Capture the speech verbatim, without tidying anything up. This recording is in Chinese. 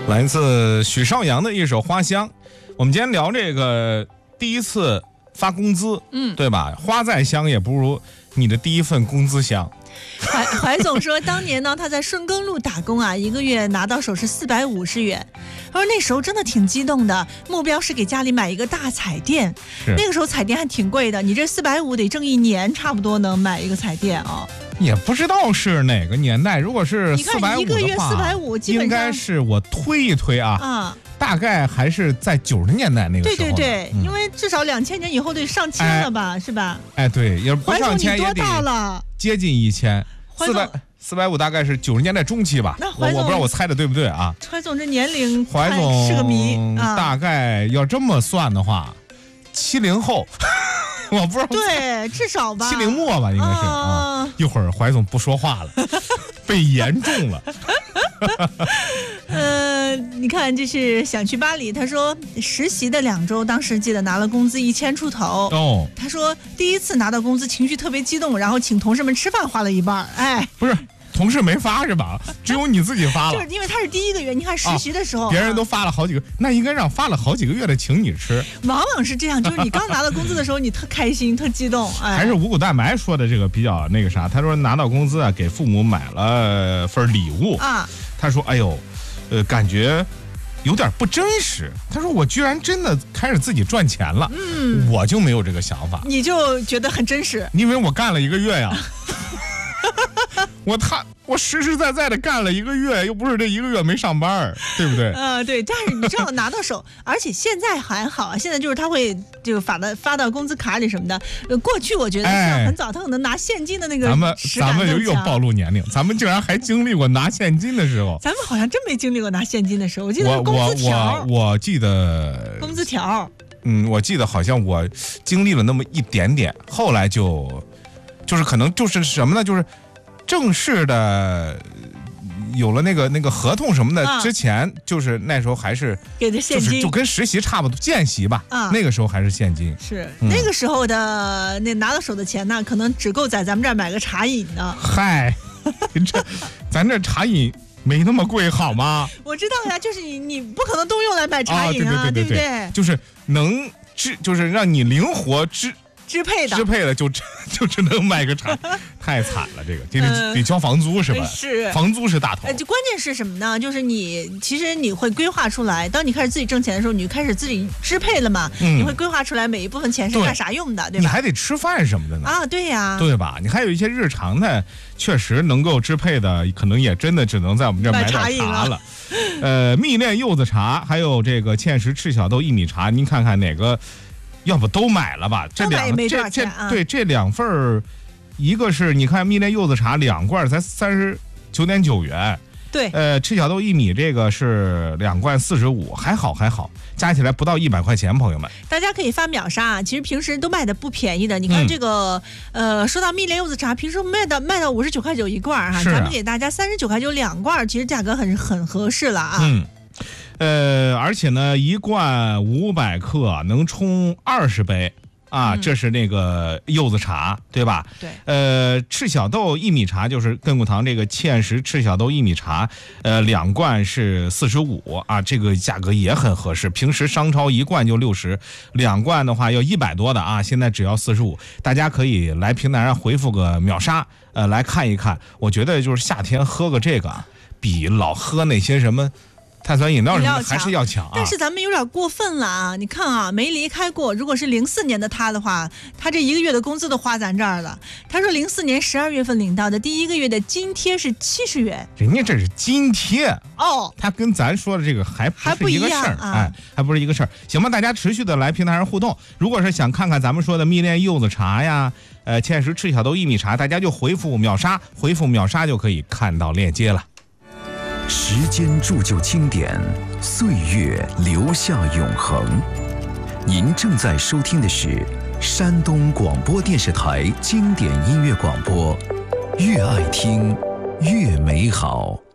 来自许绍洋的一首《花香》。我们今天聊这个第一次发工资，嗯，对吧？花再香也不如你的第一份工资香。 怀怀总说，当年呢他在顺耕路打工啊，一个月拿到手是四百五十元。他说那时候真的挺激动的，目标是给家里买一个大彩电。那个时候彩电还挺贵的，你这四百五得挣一年，差不多能买一个彩电啊。 也不知道是哪个年代，如果是四百五一个月四百五， 应该是我推一推啊，啊，大概还是在九十年代那个时候。 对对对，嗯、因为至少两千年以后得上千了吧， 哎、 是吧？ 哎，对，也不上千也得接近一千。四百四百五大概是九十年代中期吧，我我不知道我猜的对不对啊？ 怀总这年龄怀总是个谜啊， 大概要这么算的话，七零后。我不知道， 对，至少吧， 七零末吧，应该是啊。啊一会儿怀总不说话了，被严重了。 呃，你看，这是想去巴黎。他说实习的两周，当时记得拿了工资一千出头。哦，他说第一次拿到工资，情绪特别激动，然后请同事们吃饭花了一半。哎， 不是。同事没发是吧？只有你自己发了， 就是因为他是第一个月。你看实习的时候， 啊、别人都发了好几个，那应该让发了好几个月的请你吃。 往往是这样，就是你刚拿到工资的时候，你特开心、特激动。哎， 还是五谷大埋说的这个比较那个啥，他说拿到工资啊，给父母买了份礼物啊。他说：“哎呦，呃，感觉有点不真实。”他说：“我居然真的开始自己赚钱了。”嗯，我就没有这个想法。 你就觉得很真实， 因为我干了一个月呀。我他我实实在在的干了一个月，又不是这一个月没上班，对不对？ 呃，对。但是你知道拿到手，而且现在还好啊，现在就是他会这个发的发到工资卡里什么的。呃，过去我觉得像很早，他可能拿现金的那个咱们咱们又又暴露年龄，咱们竟然还经历过拿现金的时候。 咱们好像真没经历过拿现金的时候，我记得是工资条。 我我我记得工资条。 嗯，我记得好像我经历了那么一点点，后来就就是可能就是什么呢？就是。正式的有了那个那个合同什么的、啊、之前，就是那时候还是给的现金， 就是就跟实习差不多，见习吧。啊，那个时候还是现金。 是、嗯、那个时候的那拿到手的钱呢，可能只够在咱们这儿买个茶饮呢。 嗨，这咱这茶饮没那么贵好吗？ 我知道呀，就是你你不可能都用来买茶饮啊， 啊对, 对, 对, 对, 对, 对, 对不对？就是能支，就是让你灵活支。 支配的， 支配的就就只能买个茶，太惨了，这个得得得交房租是吧？ 是， 房租是大头。 呃，就关键是什么呢？就是你其实你会规划出来，当你开始自己挣钱的时候，你就开始自己支配了嘛。嗯，你会规划出来每一部分钱是干啥用的， 对, 对吧？ 你还得吃饭什么的呢。 啊，对呀， 对吧？你还有一些日常的，确实能够支配的，可能也真的只能在我们这儿买点茶了。呃，蜜炼柚子茶，还有这个芡实赤小豆薏米茶，您看看哪个？要不都买了吧？这两这这对这两份儿，一个是你看蜜炼柚子茶两罐才三十九点九元， 对， 呃，赤小豆薏米这个是两罐四十五，还好还好，加起来不到一百块钱，朋友们。 大家可以发秒杀啊，其实平时都卖的不便宜的。你看这个，嗯、呃，说到蜜炼柚子茶，平时卖到卖到五十九块九一罐哈、啊，咱们给大家三十九块九两罐，其实价格很很合适了啊。 嗯。呃，而且呢，一罐五百克能冲二十杯啊、嗯，这是那个柚子茶，对吧？ 对。 呃，赤小豆薏米茶就是亘古堂这个芡实赤小豆薏米茶，呃，两罐是四十五啊，这个价格也很合适。平时商超一罐就六十，两罐的话要一百多的啊，现在只要四十五。大家可以来平台上回复个秒杀，呃，来看一看。我觉得就是夏天喝个这个，比老喝那些什么。碳酸饮料什么还是要强啊， 但是咱们有点过分了啊！你看啊，没离开过。如果是零四年的他的话，他这一个月的工资都花咱这儿了。他说零四年十二月份领到的第一个月的津贴是七十元， 人家这是津贴哦， 他跟咱说的这个还不是一个事儿、啊，哎，还不是一个事儿。行吧，大家持续的来平台上互动。如果是想看看咱们说的蜜炼柚子茶呀，呃，芡实赤小豆薏米茶，大家就回复秒杀，回复秒杀就可以看到链接了。 时间铸就经典，岁月留下永恒。您正在收听的是山东广播电视台经典音乐广播，越爱听越美好。